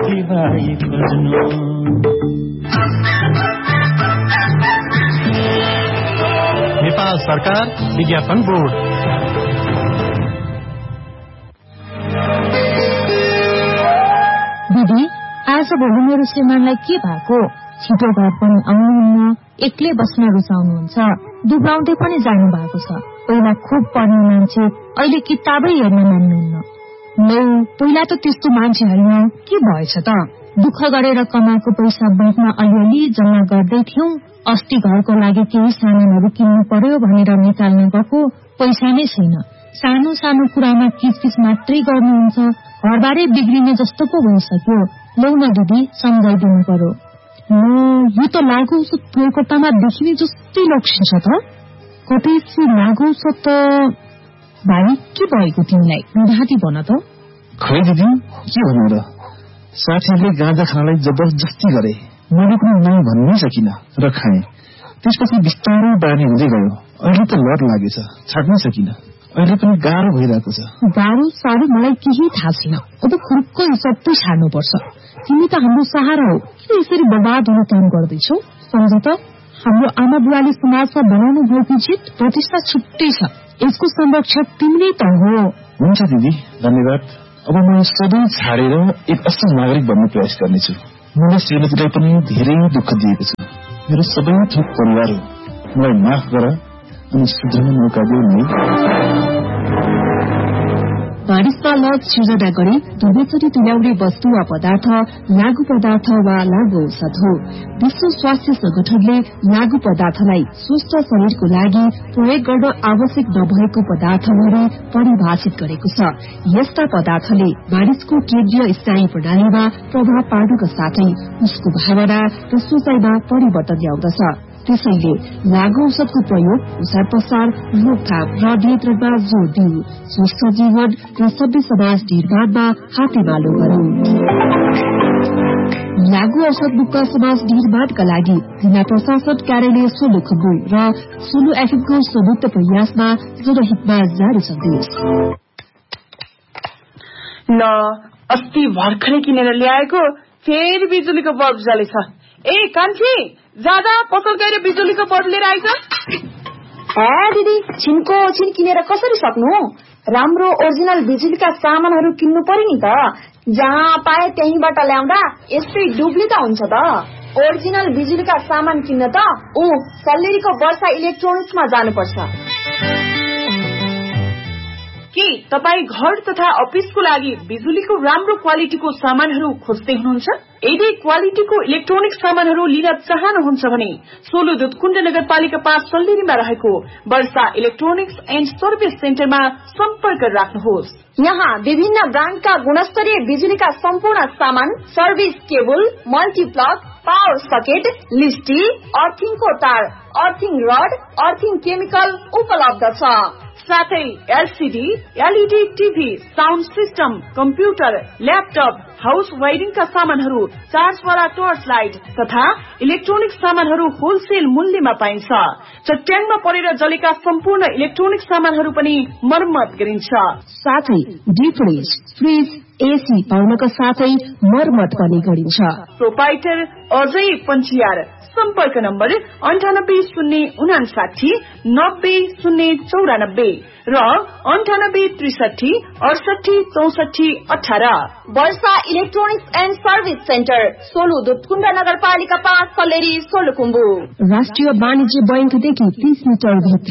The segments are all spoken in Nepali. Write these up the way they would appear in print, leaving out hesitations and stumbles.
साथीभाइ खोज्नु। नेपाल सरकार विज्ञापन बोर्ड। दिदी, आजभोलि मेरो श्रीमानलाई के भएको? छिटो घर पनि आउनुहुन्न, एक्लै बस्न रुचाउनुहुन्छ, दुब्राउँदै पनि जानु भएको छ। पहिला खुब पढ्ने मान्छे, अहिले किताबै हेर्न मान्नुहुन्न। नौ, पहिला त त्यस्तो मान्छे होइन, के भएछ त? दुःख गरेर कमाएको पैसा बैंकमा अलिअलि जम्मा गर्दै थियौं। अस्ति घरको लागि केही सामानहरू किन्नु पर्यो भनेर निकाल्न गएको, पैसा नै छैन। सानो सानो कुरामा किचकिच मात्रै गर्नुहुन्छ, घरबारे बिग्रिने जस्तो पो भइसक्यो। लौ न दिदी, सम्झाइदिनु पर्यो। यो त लागु औषध प्रयोगकर्तामा देखिने जस्तै लक्षण छ त। कतै लागु औषध त भाइ के भएको तिमीलाई? राति भन त। खै दिदी, के भन्नु र? साथीहरूले गाँजा खानलाई जबरजस्ती गरे, मैले पनि नाइ भन्नै सकिन र खाएँ। त्यसपछि बिस्तारै बानी हुँदै गयो। अहिले त लड लागेछ, छाड्नै सकिन। अहिले पनि गाह्रो भइरहेको छ। गाह्रो साह्रो मलाई केही थाहा छैन। अब खुर्क सबै छाड्नुपर्छ। तिमी त हाम्रो सहारा हो, किन यसरी बर्बाद हुन काम गर्दैछौ? सम्झ त, हाम्रो आमा बुवाले समाजमा बनाउनु भएको जित प्रतिष्ठा छुट्टै छ। यसको संरक्षक तिमी त हो। हुन्छ दिदी, धन्यवाद। अब म सबै छाडेर एक असल नागरिक बन्ने प्रयास गर्नेछु। मलाई श्रीमतीलाई पनि धेरै दुःख दिएको छ। मेरो सबै थोक परिवार हो, मलाई माफ गर अनि सुध्रन मौका देऊ नि। बारिशमा लग सृजना गरी दुवैचोटि तुल्याउने वस्तु वा पदार्थ लागू पदार्थ वा लागू औषध हो। विश्व स्वास्थ्य संगठनले लागू पदार्थलाई स्वस्थ शरीरको लागि प्रयोग गर्न आवश्यक नभएको पदार्थ गरी परिभाषित गरेको छ। यस्ता पदार्थले मानिसको केन्द्रीय स्नायु प्रणालीमा प्रभाव पार्नुका साथै उसको भावना र सोचाइमा परिवर्तन ल्याउँदछ। त्यसैले लागू औषधको प्रयोग, उपचार प्रसार, रोकथाम र नियन्त्रणमा जोड़ दिऊ। स्वस्थ जीवन र सभ्य समाज निर्माणमा हातेमालो गरौं। लागू औषध मुक्त समाज निर्माणका लागि जिल्ला प्रशासन कार्यालय सोलुखुम्बु र सोलु एफएमको संयुक्त प्रयासमा जनहितमा जारी सन्देश। ल, अस्ति भर्खरै किनेर ल्याएको फेरि बिजुलीको बल्ब जलेछ। ए कान्छी, जादा पसल गएर बिजुलीको बल्ब लिएर आइज। दिदी, छिनको छिन किनेर कसरी सक्नु? राम्रो ओरिजिनल बिजुलीका सामानहरू किन्नु पर्यो नि त। जहाँ पाए त्यहीबाट ल्याउँदा यस्तै डुब्ली त हुन्छ त। ओरिजिनल बिजुलीका सामान किन्न त सल्लेरीको वर्षा इलेक्ट्रोनिक्समा जानुपर्छ। के तपाई घर तथा अफिसको लागि बिजुलीको राम्रो क्वालिटीको सामानहरू खोज्दै हुनुहुन्छ? यदि क्वालिटीको इलेक्ट्रोनिक्स सामानहरू लिन चाहनुहुन्छ भने सोलु दुधकुण्ड नगरपालिका 5 सल्लेरीमा रहेको वर्षा इलेक्ट्रोनिक्स एन्ड सर्भिस सेन्टरमा सम्पर्क राख्नुहोस्। यहाँ विभिन्न ब्रान्डका गुणस्तरीय बिजुलीका सम्पूर्ण सामान, service cable, multiplug, power socket, लिस्टी, अर्थिङको तार, अर्थिङ रड, अर्थिङ केमिकल उपलब्ध छ। साथै LCD, LED TV, sound system, computer, laptop, house वायरिङका सामानहरू, चार्जवाला टर्च लाइट तथा इलेक्ट्रोनिक सामानहरू होलसेल मूल्यमा पाइन्छ। चट्याङमा परेर जलेका सम्पूर्ण इलेक्ट्रोनिक सामानहरू पनि मर्मत गरिन्छ। साथै डीप फ्रिज, एसी पाउनका साथै मर्मत पनि गरिन्छ। प्रोपाइटर अजय पञ्चियार। सम्पर्क नम्बर 980959 9094 र 9863 68 64 18। वर्षा electronics and service centre, Solu Dudhkund नगरपालिका 5 सल्लेरी सोलुखुम्बु। राष्ट्रिय वाणिज्य बैंकदेखि 30 मिटर भित्र।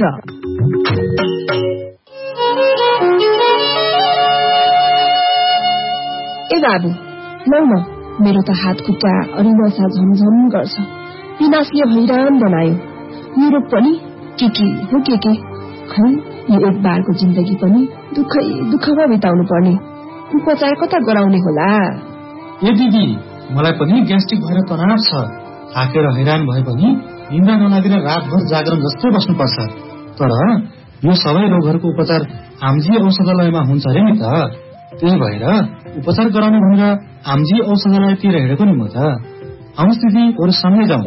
ए बाबु, लौ न, मेरो त हात खुट्टा अनि नसा झमझम गर्छ। पिनासले हैरान बनायो। यो रोग पनि के हो के खै, यो एक बारको जिन्दगी पनि दुःखमा बिताउनु पर्ने। उपचार कता गराउने होला? ए दिदी, मलाई पनि ग्यास्ट्रिक भएर तनाव छ। थाकेर हैरान भए पनि निन्द्रा नलागेर रातभर जागरण जस्तै बस्नुपर्छ। तर यो सबै रोगहरूको उपचार आमजी औषधालयमा हुन्छ अरे नि त। त्यही भएर उपचार गराउने भनेर आमजी औषधालयतिर हिँडेको नि म त। आउनुहोस् दिदी, अरू सँगै जाउँ।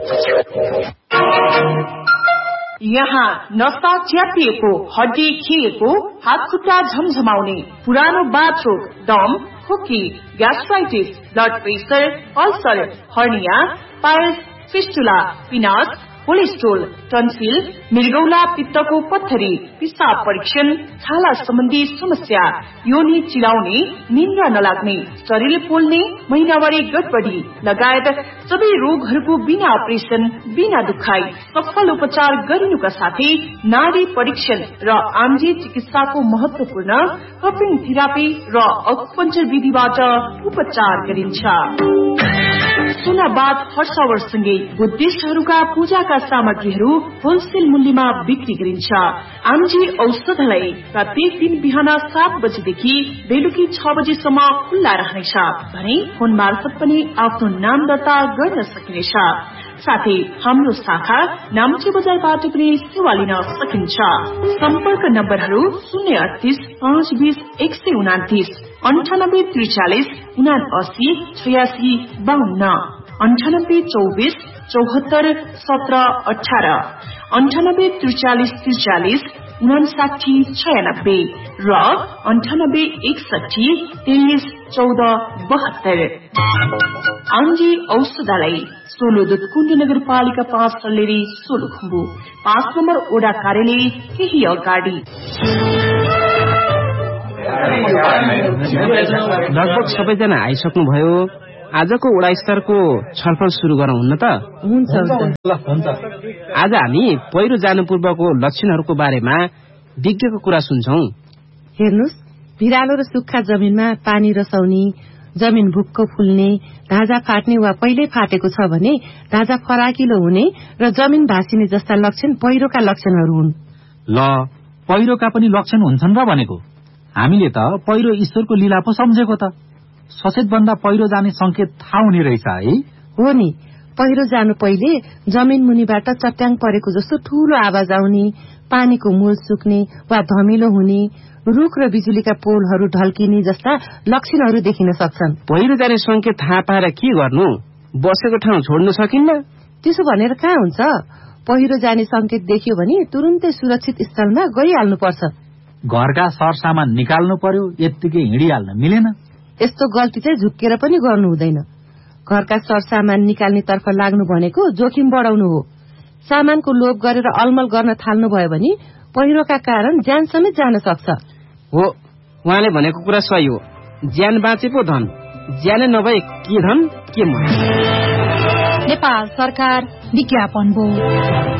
यहाँ नसा च्यापिएको, हड्डी खिएको, हात खुट्टा झमझमाउने, पुरानो बाथरोग, दम, खोकी, gastritis, blood pressure, ulcer, hernia, piles, fistula, pins, cholesterol, tonsil, मृगौला, पित्तको पत्थरी, पिसाब परीक्षण, छाला सम्बन्धी समस्या, योनि चिलाउने, निन्द्रा नलाग्ने, शरीर पोल्ने, महिनावारी गडबडी लगायत सबै रोगहरूको बिना अपरेसन, बिना दुखाई सफल उपचार गरिनुका साथै नाडी परीक्षण र आम्जी चिकित्साको महत्वपूर्ण कपिङ थेरापी र अकुपञ्चर विधिबाट उपचार गरिन्छ। सुनाबाद हर्षवर्षसँगै बुद्धिस्टहरूका पूजाका सामग्रीहरू होलसेल मूल्यमा बिक्री गरिन्छ। आम्जी औषधालय प्रत्येक दिन बिहान 7 बजेदेखि बेलुकी 6 बजेसम्म खुल्ला रहनेछ भने फोन मार्फत पनि आफ्नो नाम दर्ता गर्न सकिनेछ। साथै हाम्रो शाखा नाम्ची बजारबाट पनि सेवा लिन सकिन्छ। सम्पर्क नम्बरहरू 038 520 129, 98 43 79 86 52, 98 24 74 17 18, 98 43 43 59 96 र 98 61 23 14 72। आम्जी औषधालय, सोलुदुत कुण्ड नगरपालिका 5 सल्लेरी सोलुखुम्बु, 5 नम्बर ओडा कार्यालय केही अगाडि। लगभग सबैजना आइसक्नुभयो। आजको वडा स्तरको छलफल सुरु गरौँ हुन्न त? हुन्छ। आज हामी पहिरो जानु पूर्वको लक्षणहरूको बारेमा विज्ञको कुरा सुन्छौं। हेर्नुस्, भिरालो र सुक्खा जमिनमा पानी रसाउने, जमिन भुक्क फुल्ने, ढाँचा फाट्ने वा पहिल्यै फाटेको छ भने ढाँचा फराकिलो हुने र जमिन भासिने जस्ता लक्षण पहिरोका लक्षणहरू हुन्। ल, पहिरोका पनि लक्षण हुन्छन् र भनेको? हामीले त पहिरो ईश्वरको लीला पो सम्झेको त। सचेत भन्दा पहिरो जाने संकेत थाहा हुने रहेछ है? हो नि, पहिरो जानु पहिले जमिन मुनिबाट चट्याङ परेको जस्तो ठूलो आवाज आउने, पानीको मूल सुक्ने वा धमिलो हुने, रुख र बिजुलीका पोलहरू ढल्किने जस्ता लक्षणहरू देखिन सक्छन्। पहिरो जाने संकेत थाहा पाएर के गर्नु? बसेको ठाउँ छोड्नु सकिन्न? त्यसो भनेर कहाँ हुन्छ? पहिरो जाने संकेत देखियो भने तुरुन्तै सुरक्षित स्थलमा गइहाल्नुपर्छ। घरका सरसामान निकाल्नु पर्यो, यत्तिकै हिँडिहाल्न मिलेन। यस्तो गल्ती चाहिँ झुक्केर पनि गर्नु हुँदैन। घरका सरसामान निकाल्ने तर्फ लाग्नु भनेको जोखिम बढाउनु हो। सामानको लोभ गरेर अलमल गर्न थाल्नु भयो भने पहिरोका कारण ज्यान समेत जान सक्छ। हो, उहाँले भनेको कुरा सही हो। ज्यान बाँचे पो धन, ज्यानै नभए के धन के मन। नेपाल सरकार विज्ञापन बोर्ड।